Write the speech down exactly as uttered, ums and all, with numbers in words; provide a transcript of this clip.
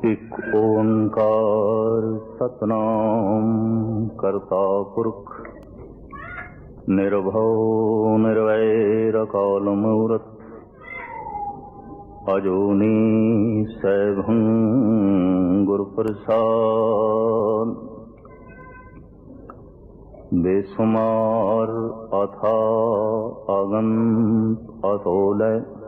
ਇੱਕ ਓੰਕਾਰ ਸਤਿਨਾਮ ਕਰਤਾ ਪੁਰਖ ਨਿਰਭਉ ਨਿਰਵੈਰ ਅਕਾਲ ਮੂਰਤ ਅਜੂਨੀ ਸੈਭੰ ਗੁਰ ਪ੍ਰਸਾਦ। ਬੇਸੁਮਾਰ ਅਥਾ ਅਗੰਤ ਅਤੋਲੈ